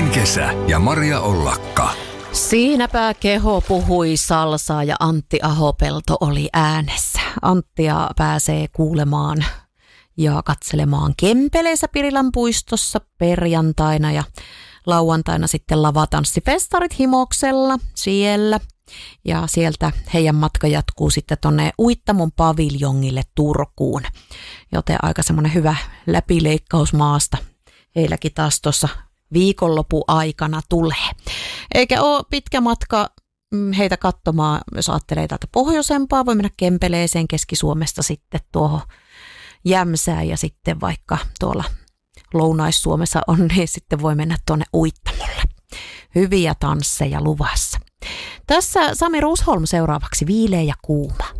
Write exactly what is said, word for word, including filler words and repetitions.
Suomen kesä ja Maria Ollakka. Siinäpä keho puhui salsaa ja Antti Ahopelto oli äänessä. Anttia pääsee kuulemaan ja katselemaan Kempeleessä Pirilän puistossa perjantaina ja lauantaina sitten lavatanssifestarit Himoksella siellä. Ja sieltä heidän matka jatkuu sitten tuonne Uittamon paviljongille Turkuun. Joten aika semmoinen hyvä läpileikkaus maasta heilläkin taas tuossa viikonlopun aikana tulee. Eikä ole pitkä matka heitä katsomaan, jos ajattelee täältä pohjoisempaa, voi mennä Kempeleeseen Keski-Suomesta sitten tuohon Jämsään ja sitten vaikka tuolla Lounais-Suomessa on, niin sitten voi mennä tuonne Uittamolle. Hyviä tansseja luvassa. Tässä Sami Ruusholm seuraavaksi Viileä ja kuuma.